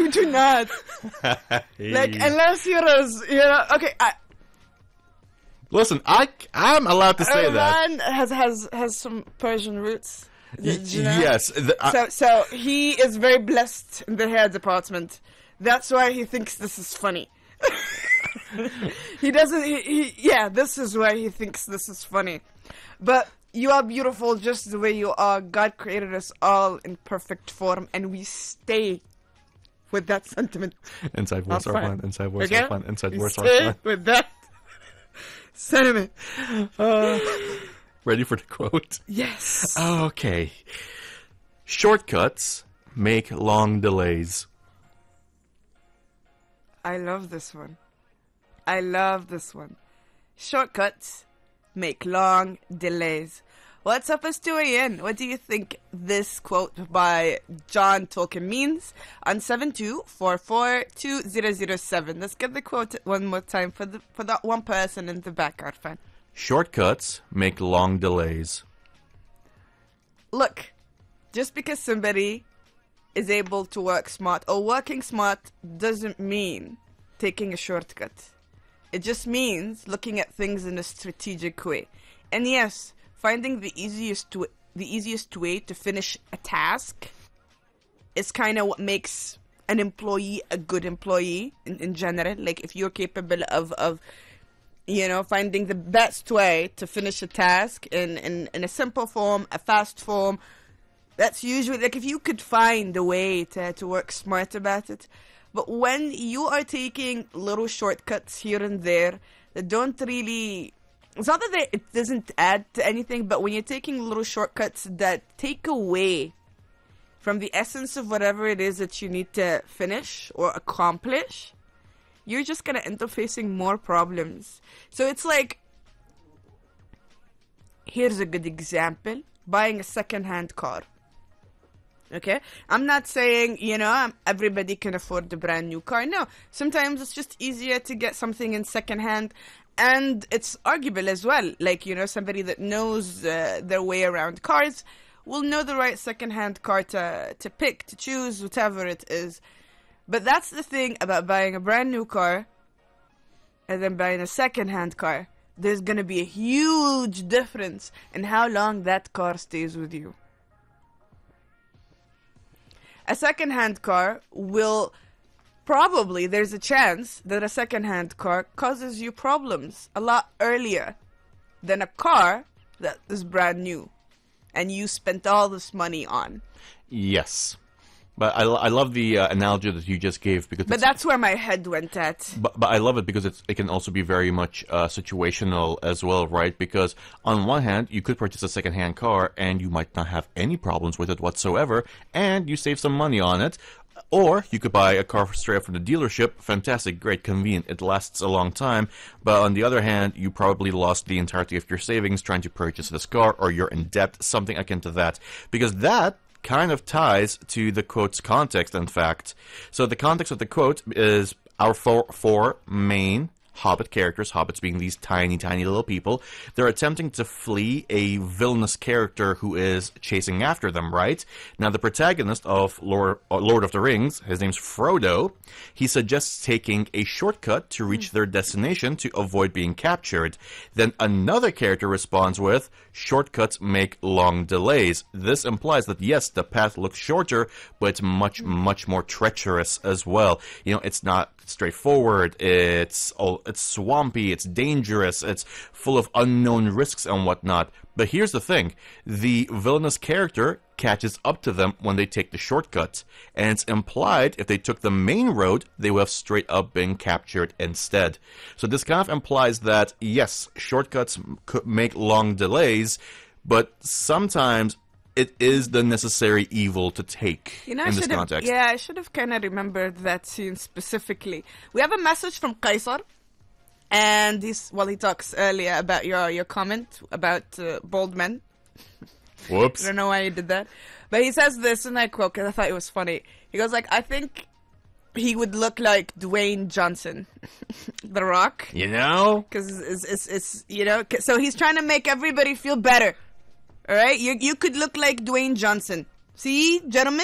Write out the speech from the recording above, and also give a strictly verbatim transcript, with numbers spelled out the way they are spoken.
do not. Like, unless you're as, you know, okay, I... Listen, I, I'm allowed to say that. Iran has, has, has some Persian roots. Y- You know? Yes. The, I, So, so he is very blessed in the hair department. That's why he thinks this is funny. He doesn't. He, he, yeah, this is why he thinks this is funny. But you are beautiful just the way you are. God created us all in perfect form, and we stay with that sentiment. inside voice That's are fine. fun. Inside voice Okay? are fun. Inside We voice are stay fun. with that sentiment. Uh, ready for the quote? Yes. Okay. Shortcuts make long delays. I love this one. I love this one. Shortcuts make long delays. What's up, Asturian? What do you think this quote by John Tolkien means? On seven two four four two zero zero seven. Let's get the quote one more time for the for that one person in the back, Arfan. Shortcuts make long delays. Look, just because somebody is able to work smart or working smart doesn't mean taking a shortcut. It just means looking at things in a strategic way. And yes, finding the easiest w- the easiest way to finish a task is kind of what makes an employee a good employee in, in general. Like if you're capable of, of you know, finding the best way to finish a task in, in, in a simple form, a fast form, that's usually, like, if you could find a way to, to work smart about it. But when you are taking little shortcuts here and there that don't really... It's not that they, it doesn't add to anything, but when you're taking little shortcuts that take away from the essence of whatever it is that you need to finish or accomplish, you're just going to end up facing more problems. So it's like... Here's a good example. Buying a second-hand car. Okay, I'm not saying, you know, um, everybody can afford a brand new car. No, sometimes it's just easier to get something in secondhand, and it's arguable as well. Like, you know, somebody that knows uh, their way around cars will know the right secondhand car to to pick, to choose, whatever it is. But that's the thing about buying a brand new car and then buying a secondhand car. There's gonna be a huge difference in how long that car stays with you. A second-hand car will probably, there's a chance that a second-hand car causes you problems a lot earlier than a car that is brand new and you spent all this money on. Yes. But I, I love the uh, analogy that you just gave because But it's, that's where my head went at. But, but I love it because it's, it can also be very much uh, situational as well, right? Because on one hand, you could purchase a second-hand car and you might not have any problems with it whatsoever, and you save some money on it. Or you could buy a car straight up from the dealership. Fantastic, great, convenient. It lasts a long time. But on the other hand, you probably lost the entirety of your savings trying to purchase this car, or you're in debt, something akin to that. Because that kind of ties to the quote's context, in fact. So the context of the quote is our four, four main Hobbit characters, hobbits being these tiny, tiny little people. They're attempting to flee a villainous character who is chasing after them, right? Now, the protagonist of Lord, Lord of the Rings, his name's Frodo, he suggests taking a shortcut to reach their destination to avoid being captured. Then another character responds with, shortcuts make long delays. This implies that, yes, the path looks shorter, but it's much, much more treacherous as well. You know, it's not straightforward, it's all, it's swampy, it's dangerous, it's full of unknown risks and whatnot. But here's the thing, the villainous character catches up to them when they take the shortcut, and it's implied if they took the main road, they would have straight up been captured instead. So this kind of implies that, yes, shortcuts could make long delays, but sometimes it is the necessary evil to take You know, in I this should have, context. yeah, I should have kind of remembered that scene specifically. We have a message from Kaisar, and he's, well, he talks earlier about your your comment about uh, bald men. Whoops. I don't know why he did that, but he says this, and I quote because I thought it was funny. He goes like, "I think he would look like Dwayne Johnson, The Rock, You know? because it's, it's it's you know, 'cause- so he's trying to make everybody feel better." All right, you you could look like Dwayne Johnson. See, gentlemen.